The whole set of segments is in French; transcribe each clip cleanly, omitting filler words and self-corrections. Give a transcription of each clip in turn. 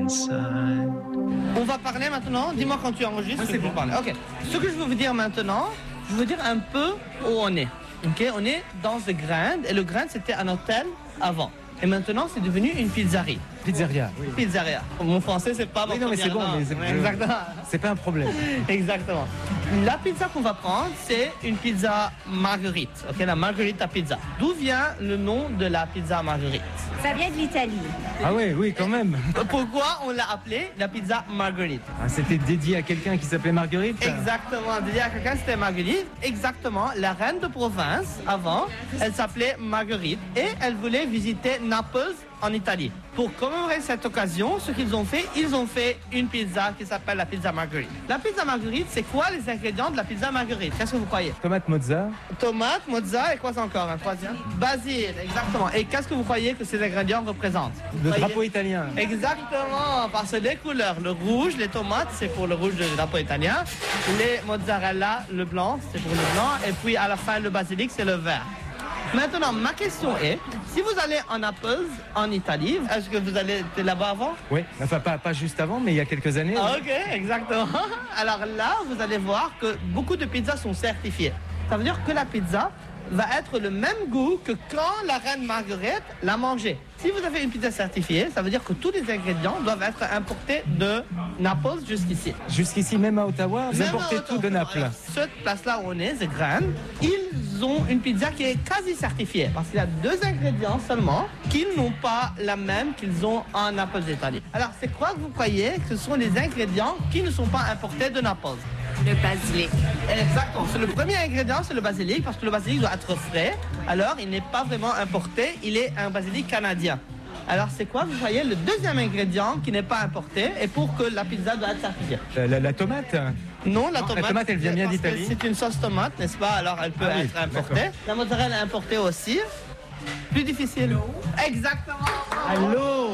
inside. On va parler maintenant, dis-moi quand tu enregistres. C'est bon. Parler. Ok. Ce que je veux vous dire maintenant, je veux dire un peu où on est. Ok, on est dans The Grand et le Grand c'était un hôtel avant. Et maintenant c'est devenu une pizzeria. Pizzeria. Oui. Pizzeria. Mon français c'est pas mon Oui, non, mais c'est bon. première Mais langue. Exactement. c'est pas un problème. Exactement. La pizza qu'on va prendre, c'est une pizza marguerite. Ok, la margherita pizza. D'où vient le nom de la pizza marguerite? Ça vient de l'Italie. Ah ouais, oui, quand même. Pourquoi on l'a appelée la pizza marguerite? Ah, c'était dédié à quelqu'un qui s'appelait Marguerite. Exactement. Dédié à quelqu'un, c'était Marguerite. Exactement. La reine de province, avant, elle s'appelait Marguerite et elle voulait visiter Naples en Italie. Pour commémorer cette occasion, ce qu'ils ont fait une pizza qui s'appelle la pizza marguerite. La pizza marguerite, c'est quoi les ingrédients de la pizza marguerite? Qu'est-ce que vous croyez? Tomate mozza. Tomate, mozza et quoi encore? Un troisième? Basil, exactement. Et qu'est-ce que vous croyez que ces ingrédients représentent? Le drapeau italien. Exactement, parce que les couleurs, le rouge, les tomates, c'est pour le rouge du drapeau italien. Les mozzarella, le blanc, c'est pour le blanc. Et puis à la fin, le basilic, c'est le vert. Maintenant, ma question est, si vous allez en Naples, en Italie, est-ce que vous allez là-bas avant? Oui, enfin pas juste avant, mais il y a quelques années. Ah, ok, exactement. Alors là, vous allez voir que beaucoup de pizzas sont certifiées. Ça veut dire que la pizza va être le même goût que quand la reine Marguerite l'a mangée. Si vous avez une pizza certifiée, ça veut dire que tous les ingrédients doivent être importés de Naples jusqu'ici. Jusqu'ici, même à Ottawa, vous Même importez à tout de Ottawa. Naples. Alors, cette place-là où on est, The Grand, ils ont une pizza qui est quasi certifiée. Parce qu'il y a 2 ingrédients seulement qu'ils n'ont pas la même qu'ils ont en Naples d'Italie. Alors, c'est quoi que vous croyez que ce sont les ingrédients qui ne sont pas importés de Naples? Le basilic. Exactement. C'est le premier ingrédient, c'est le basilic, parce que le basilic doit être frais. Alors, il n'est pas vraiment importé, il est un basilic canadien. Alors, c'est quoi, vous voyez, le deuxième ingrédient qui n'est pas importé et pour que la pizza doit être certifiée? La tomate. Non, la Non, tomate. la tomate, elle vient bien parce que d'Italie. C'est une sauce tomate, n'est-ce pas? Alors, elle peut Ah oui, être importée. La mozzarella est importée aussi. Plus difficile. Exactement. Allô.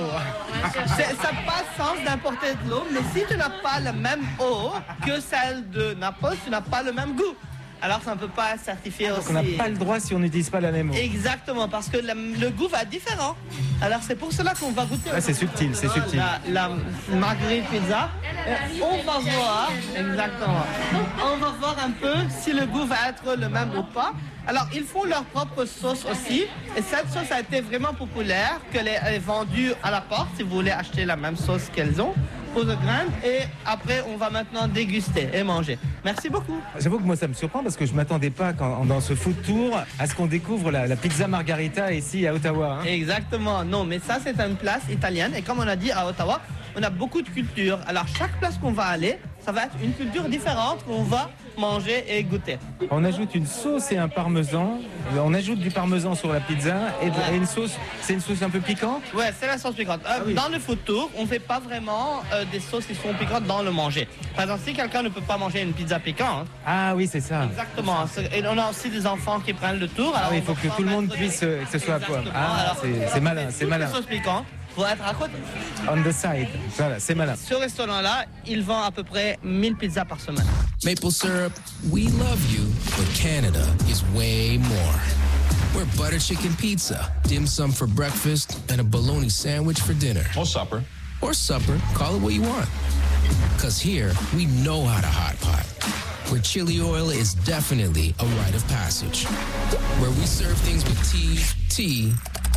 Ça passe sens d'importer de l'eau, mais si tu n'as pas la même eau que celle de Naples, tu n'as pas le même goût. Alors ça ne peut pas être certifié Donc aussi. on n'a pas le droit si on n'utilise pas la même eau. Exactement, parce que le goût va être différent. Alors c'est pour cela qu'on va goûter. Ah, c'est subtil, c'est subtil. La marguerite pizza. On va voir, exactement. On va voir un peu si le goût va être le même ou pas. Alors, ils font leur propre sauce aussi. Et cette sauce a été vraiment populaire, qu'elle est vendue à la porte, si vous voulez acheter la même sauce qu'elles ont, pour The Grand. Et après, on va maintenant déguster et manger. Merci beaucoup. J'avoue que moi ça me surprend parce que je m'attendais pas dans ce food tour à ce qu'on découvre la pizza margarita ici à Ottawa. Hein. Exactement. Non, mais ça, c'est une place italienne. Et comme on a dit à Ottawa, on a beaucoup de cultures. Alors, chaque place qu'on va aller, ça va être une culture différente qu'on va manger et goûter. On ajoute une sauce et un parmesan. On ajoute du parmesan sur la pizza et une sauce. C'est une sauce un peu piquante. Ouais, c'est la sauce piquante. Oui. Dans le food tour, on ne fait pas vraiment des sauces qui sont piquantes dans le manger. Par exemple, si quelqu'un ne peut pas manger une pizza piquante, Ah oui, c'est ça. exactement. Et on a aussi des enfants qui prennent le tour. Alors oui, il on faut va que pas tout le monde mettre puisse, que ce soit à poil. Exactement. Ah, Alors, c'est malin, c'est toutes malin. les sauces piquantes pour être à côté. On the side. Voilà, c'est malin. Ce restaurant-là, il vend à peu près 1000 pizzas par semaine. Maple syrup, we love you, but Canada is way more. We're butter chicken pizza, dim sum for breakfast, and a bologna sandwich for dinner. Or supper. Or supper, call it what you want. Because here, we know how to hot pot. Where chili oil is definitely a rite of passage. Where we serve things with tea,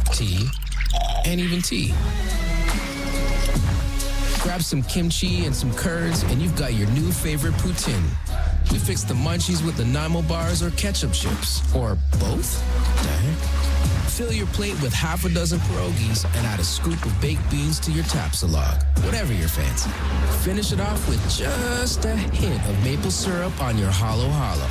and even tea. Grab some kimchi and some curds, and you've got your new favorite poutine. We fix the munchies with the Nanaimo bars or ketchup chips. Or both? The heck? Fill your plate with half a dozen pierogies and add a scoop of baked beans to your tapsalog. Whatever your fancy. Finish it off with just a hint of maple syrup on your halo halo.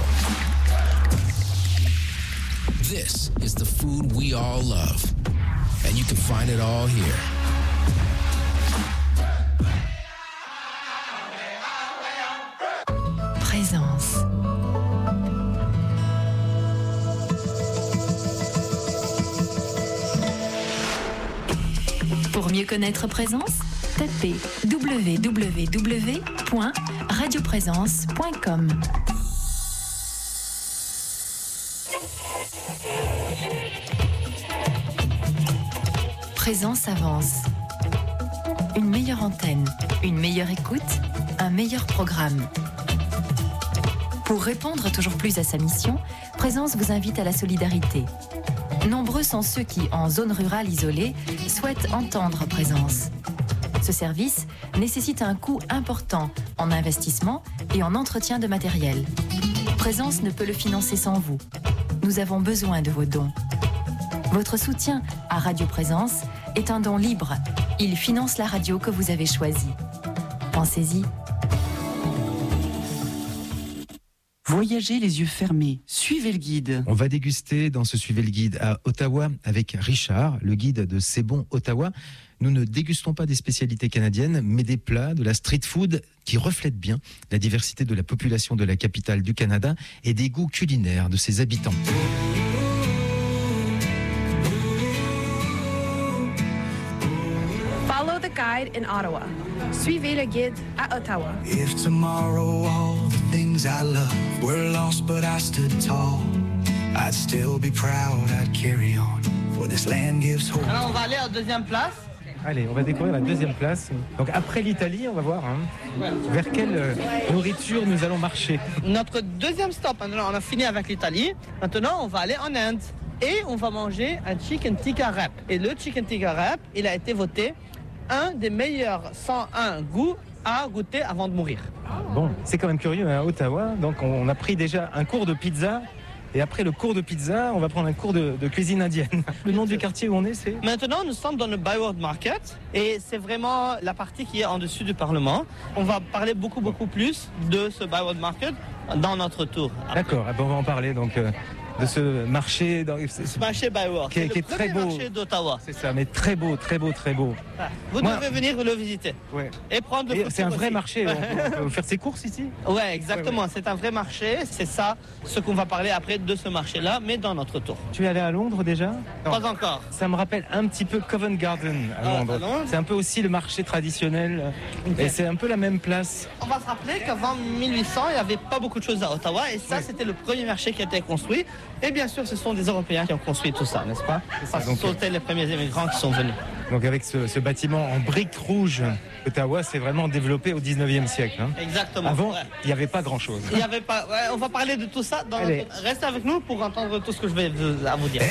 This is the food we all love. And you can find it all here. Présence. Pour mieux connaître Présence, tapez www.radioprésence.com. Présence avance. une meilleure antenne, une meilleure écoute, un meilleur programme. Pour répondre toujours plus à sa mission, Présence vous invite à la solidarité. Nombreux sont ceux qui, en zone rurale isolée, souhaitent entendre Présence. Ce service nécessite un coût important en investissement et en entretien de matériel. Présence ne peut le financer sans vous. Nous avons besoin de vos dons. Votre soutien à Radio Présence est un don libre. Il finance la radio que vous avez choisie. Pensez-y. Voyagez les yeux fermés, suivez le guide. On va déguster dans ce Suivez le guide à Ottawa avec Richard, le guide de C'est bon Ottawa. Nous ne dégustons pas des spécialités canadiennes, mais des plats, de la street food qui reflètent bien la diversité de la population de la capitale du Canada et des goûts culinaires de ses habitants. Follow the guide in Ottawa. Suivez le guide à Ottawa. If tomorrow all the things I love were lost but I stood tall, I'd still be proud, I'd carry on, for this land gives hope. Alors on va aller en deuxième place. Allez, on va découvrir la deuxième place. Donc après l'Italie, on va voir vers quelle nourriture nous allons marcher. Notre deuxième stop, maintenant on a fini avec l'Italie. Maintenant on va aller en Inde et on va manger un chicken tikka wrap. Et le chicken tikka wrap, il a été voté un des meilleurs 101 goûts à goûter avant de mourir. Bon, c'est quand même curieux à Ottawa. Donc on a pris déjà un cours de pizza. Et après le cours de pizza, on va prendre un cours de cuisine indienne. Le nom du quartier où on est, c'est ? Maintenant, nous sommes dans le Byward Market et c'est vraiment la partie qui est en dessus du Parlement. On va parler beaucoup plus de ce Byward Market dans notre tour. D'accord, on va en parler donc de ce marché. Ce marché Byward, qui est très beau. Marché d'Ottawa. C'est ça, mais très beau. Vous devez venir le visiter. Ouais. Et prendre le. C'est un vrai marché. On peut faire ses courses ici. Ouais, exactement. Ouais. C'est un vrai marché. C'est ça, ce qu'on va parler après de ce marché-là, mais dans notre tour. Tu es allé à Londres déjà ? Non. Pas encore. Ça me rappelle un petit peu Covent Garden à Londres. C'est un peu aussi le marché traditionnel. Okay. Et c'est un peu la même place. On va se rappeler qu'avant 1800, il n'y avait pas beaucoup de choses à Ottawa. Et ça, c'était le premier marché qui a été construit. Et bien sûr, ce sont des Européens qui ont construit tout ça, n'est-ce pas ? Ce sont les premiers immigrants qui sont venus. Donc avec ce bâtiment en briques rouges, Ottawa s'est vraiment développé au 19e siècle. Hein. Exactement. Avant, il n'y avait pas grand-chose. Il n'y avait pas. Ouais, on va parler de tout ça. Restez avec nous pour entendre tout ce que je vais vous dire.